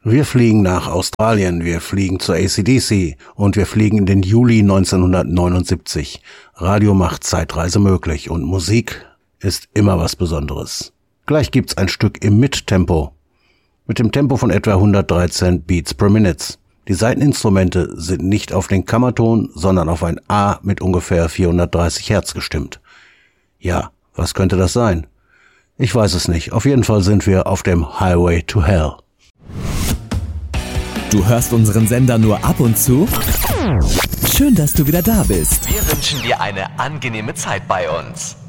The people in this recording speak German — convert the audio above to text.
Wir fliegen nach Australien, wir fliegen zur AC/DC und wir fliegen in den Juli 1979. Radio macht Zeitreise möglich und Musik ist immer was Besonderes. Gleich gibt's ein Stück im Mittempo. Mit dem Tempo von etwa 113 Beats per Minute. Die Saiteninstrumente sind nicht auf den Kammerton, sondern auf ein A mit ungefähr 430 Hertz gestimmt. Ja, was könnte das sein? Ich weiß es nicht. Auf jeden Fall sind wir auf dem Highway to Hell. Du hörst unseren Sender nur ab und zu? Schön, dass du wieder da bist. Wir wünschen dir eine angenehme Zeit bei uns.